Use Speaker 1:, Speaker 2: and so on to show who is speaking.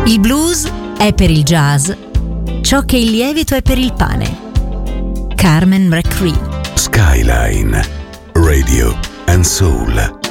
Speaker 1: Il blues è per il jazz ciò che il lievito è per il pane. Carmen McRae.
Speaker 2: Skyline Radio and Soul.